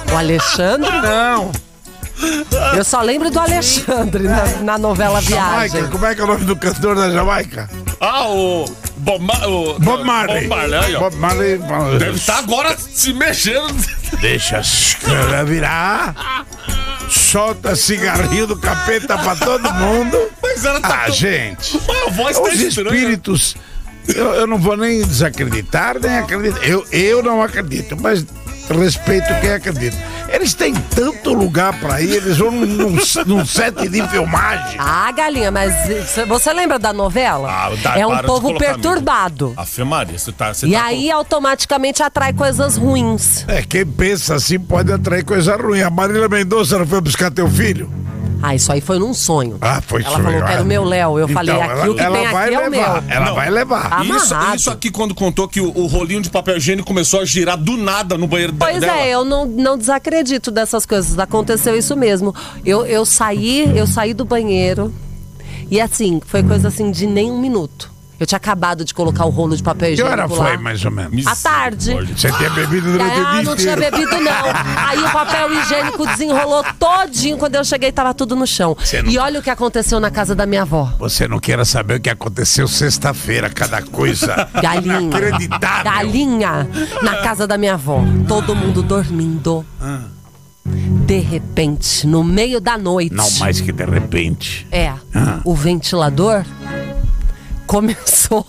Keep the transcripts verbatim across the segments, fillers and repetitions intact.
O Alexandre? Não. Eu só lembro do Alexandre na, na novela Viagem. Jamaica, como é que é o nome do cantor da Jamaica? Ah, o Bob, Ma o, Bob Marley. Bob Marley, ó. Bob Marley. Deve estar agora se mexendo. Deixa as caras virar. Solta cigarrinho do capeta pra todo mundo. Mas ela tá Ah, tão- gente. A voz tá Os estranha. espíritos. Eu, eu não vou nem desacreditar, nem acreditar. Eu, eu não acredito, mas respeito quem acredita. Eles têm tanto lugar pra ir, eles vão num, num set de filmagem. Ah, galinha, mas você lembra da novela? Ah, dá, é um para de povo colocar perturbado. Ave Maria, você tá... Você E tá aí automaticamente atrai coisas ruins. É, quem pensa assim pode atrair coisa ruim. A Marília Mendonça não foi buscar teu filho? Ah, isso aí foi num sonho. Ah, foi Ela sonho, falou que era ah. o meu Léo. Eu Então, falei, aqui ela, o que ela tem vai aqui é o levar, meu. Ela Não. vai levar. Ah, Isso, amarrado. isso aqui quando contou que o, o rolinho de papel higiênico começou a girar do nada no banheiro da- Pois dela. é, eu não, não desacredito dessas coisas. Aconteceu isso mesmo. Eu, eu saí, eu saí do banheiro e assim, foi coisa assim de nem um minuto. Eu tinha acabado de colocar o rolo de papel Que higiênico hora lá. foi, mais ou menos? À tarde. Você tinha bebido durante o Ah, dia não tinha inteiro. bebido, não. Aí o papel higiênico desenrolou todinho. Quando eu cheguei, tava tudo no chão. Você não- E olha o que aconteceu na casa da minha avó. Você não queira saber o que aconteceu sexta-feira, cada coisa Galinha. inacreditável. Galinha na casa da minha avó. Todo mundo dormindo. De repente, no meio da noite. Não mais que de repente. É. Ah. O ventilador começou.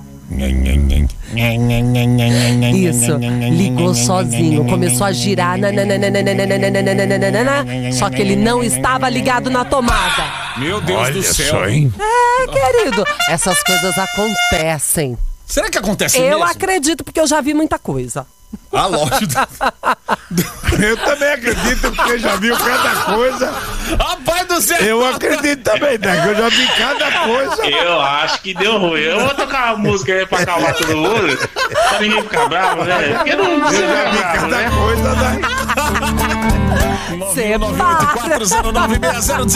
Isso, ligou sozinho, começou a girar, nananana, só que ele não estava ligado na tomada. Meu Deus Olha do céu. só, hein? É, querido, essas coisas acontecem. Será que acontece Eu mesmo? acredito porque eu já vi muita coisa. Ah, lógico. Eu também acredito, porque já viu cada coisa. Rapaz do céu. Eu acredito também, né? Que eu já vi cada coisa. Eu acho que deu ruim. Eu vou tocar uma música aí pra acalmar todo mundo. Pra ninguém ficar bravo, né? Porque não Eu precisa já ficar vi bravo, cada né? coisa, né? Você nove oito quatro zero nove seis zero